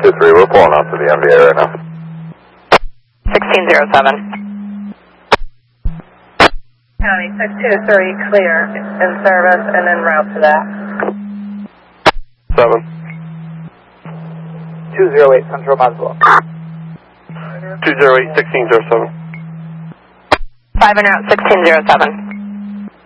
2-3, we're pulling out to the MVA right now. 1607. County 623, clear in service and en route to that. 7. 208 Central Maslow. 208, 1607. 5 en route, 1607.